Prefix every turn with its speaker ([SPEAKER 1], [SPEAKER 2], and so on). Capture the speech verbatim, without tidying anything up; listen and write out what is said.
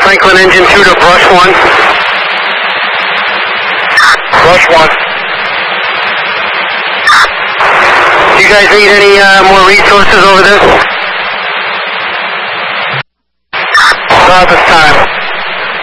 [SPEAKER 1] Franklin engine two to brush one. Brush one. Do you guys need any uh, more resources over there? Not this time.